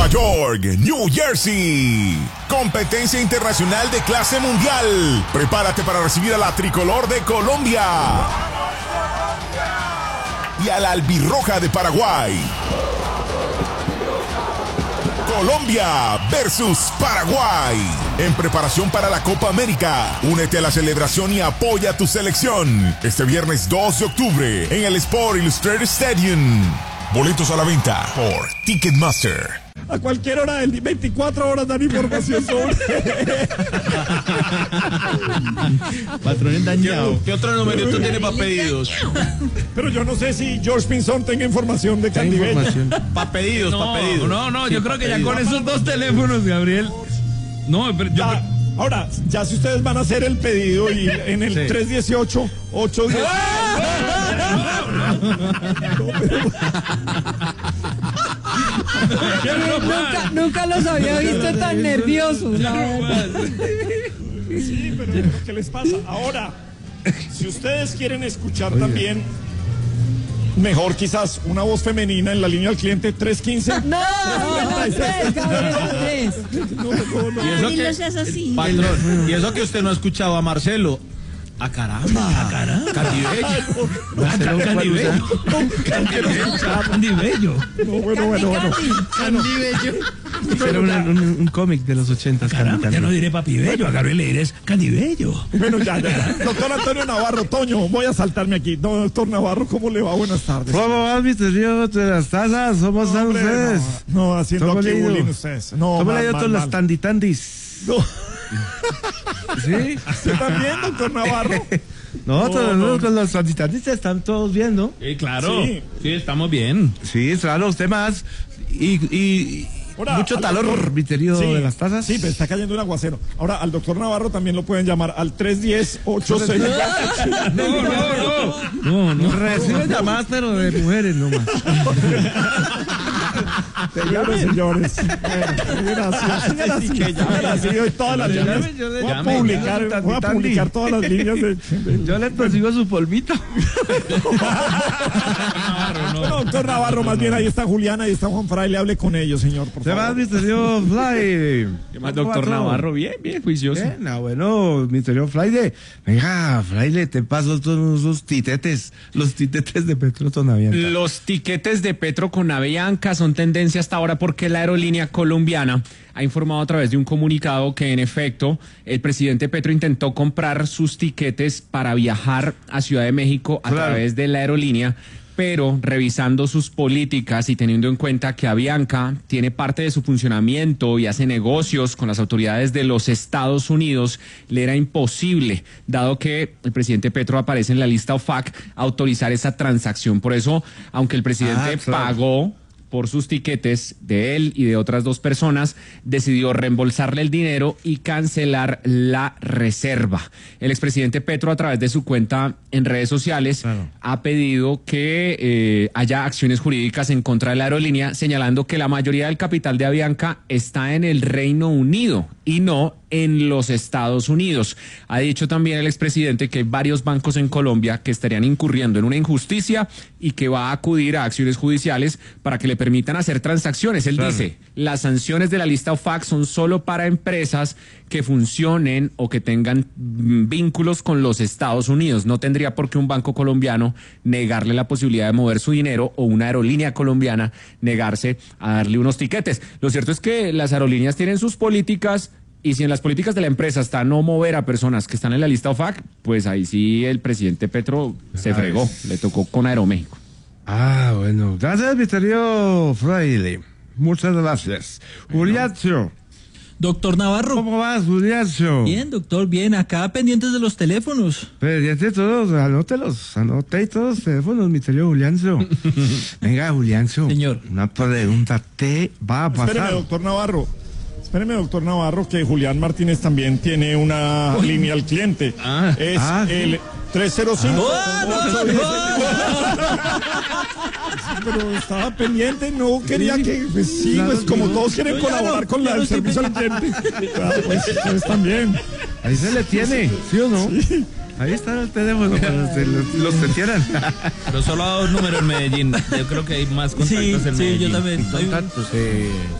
York, New Jersey. Competencia internacional de clase mundial. Prepárate para recibir a la tricolor de Colombia y a la albirroja de Paraguay. Colombia versus Paraguay. En preparación para la Copa América. Únete a la celebración y apoya a tu selección. Este viernes 2 de octubre en el Sport Illustrated Stadium. Boletos a la venta por Ticketmaster. A cualquier hora del día, 24 horas dan información sobre. Patrón dañado. ¿Qué otro numerito tiene para pedidos? Pero yo no sé si George Pinzón tenga información de Candibella. Para pedidos, para pedidos. No, yo creo que ya con esos dos teléfonos, Gabriel. No, pero yo. Ahora, ya si ustedes van a hacer el pedido y en el 318 810. Nunca los había visto tan nerviosos. Sí, pero ¿qué les pasa? Ahora, si ustedes quieren escuchar también, mejor quizás una voz femenina en la línea al cliente 315. No, tres. Y eso que usted no ha escuchado a Marcelo. ¡Ah, caramba! Candibello. Candibello. No, bueno. Candibello. Era un cómic de los 80. Caramba, ya no diré papibello, a Gabriel le diré Candibello. Bueno, ya. Doctor Antonio Navarro, Toño, voy a saltarme aquí. No, doctor Navarro, ¿cómo le va? Buenas tardes. ¿Cómo va, misterio de las tazas? ¿Cómo están ustedes? No, haciendo aquí bullying ustedes. No, ¿Cómo le ha ido todos los tanditandis? No. ¿Sí? ¿Usted también, doctor Navarro? No, todos los tanditandis están todos viendo. Claro, Sí. sí, estamos bien. Sí, claro, usted más. Y Ahora, mucho talor, misterio de las tazas. Sí, pero está cayendo un aguacero. Ahora, al doctor Navarro también lo pueden llamar al 310-86. No. Reciben llamadas, pero de mujeres nomás. Señores. Gracias. Hoy todas las líneas. Voy a publicar todas las líneas de. Yo le persigo su polvito. Bueno, doctor Navarro, más bien ahí está Juliana, ahí está Juan Fraile, hable con ellos, señor, por ¿Se va, favor. misterio Fly? ¿Qué más, doctor Navarro? Bien, juicioso. Bueno, misterio Fraile. Venga, Fraile, te paso todos esos titetes. Los titetes de Petro con Avianca. Los tiquetes de Petro con Avianca son tendencia hasta ahora porque la aerolínea colombiana ha informado a través de un comunicado que en efecto el presidente Petro intentó comprar sus tiquetes para viajar a Ciudad de México a través de la aerolínea, pero revisando sus políticas y teniendo en cuenta que Avianca tiene parte de su funcionamiento y hace negocios con las autoridades de los Estados Unidos, le era imposible, dado que el presidente Petro aparece en la lista OFAC, autorizar esa transacción. Por eso, aunque el presidente pagó por sus tiquetes de él y de otras dos personas, decidió reembolsarle el dinero y cancelar la reserva. El expresidente Petro, a través de su cuenta en redes sociales, ha pedido que haya acciones jurídicas en contra de la aerolínea, señalando que la mayoría del capital de Avianca está en el Reino Unido y no en los Estados Unidos. Ha dicho también el expresidente que hay varios bancos en Colombia que estarían incurriendo en una injusticia y que va a acudir a acciones judiciales para que le permitan hacer transacciones. Él dice, las sanciones de la lista OFAC son solo para empresas que funcionen o que tengan vínculos con los Estados Unidos. No tendría por qué un banco colombiano negarle la posibilidad de mover su dinero o una aerolínea colombiana negarse a darle unos tiquetes. Lo cierto es que las aerolíneas tienen sus políticas. Y si en las políticas de la empresa está no mover a personas que están en la lista OFAC, pues ahí sí el presidente Petro se fregó, le tocó con Aeroméxico. Bueno, gracias, misterio Fraile. Muchas gracias. Juliacio. Doctor Navarro. ¿Cómo vas, Juliacio? Bien, doctor, bien. Acá pendientes de los teléfonos. Pendientes todos, anote todos los teléfonos, misterio Juliancio. Venga, Juliancio. Señor. Una pregunta te va a pasar. Espéreme, doctor Navarro, que Julián Martínez también tiene una línea al cliente. El 305. Pero estaba pendiente, no quería que... Pues sí, pues como todos quieren colaborar con el servicio al cliente. Pues también. Ahí se le tiene, ¿sí o no? Sí. Ahí está el teléfono para los que quieran. Pero solo a 2 números en Medellín. Yo creo que hay más contactos en Medellín. Sí, yo también. Contactos,